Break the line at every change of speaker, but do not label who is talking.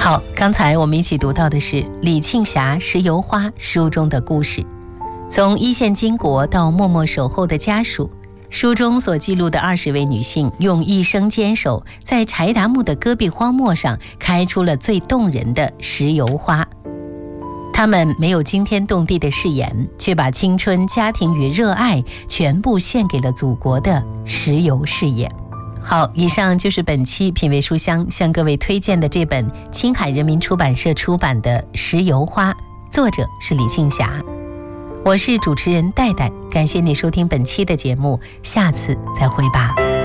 好，刚才我们一起读到的是李庆霞石油花书中的故事，从一线巾帼到默默守候的家属，书中所记录的20位女性用一生坚守，在柴达木的戈壁荒漠上开出了最动人的石油花。她们没有惊天动地的誓言，却把青春、家庭与热爱全部献给了祖国的石油事业。好，以上就是本期品味书香向各位推荐的这本青海人民出版社出版的《石油花》，作者是李庆霞。我是主持人戴戴，感谢你收听本期的节目，下次再会吧。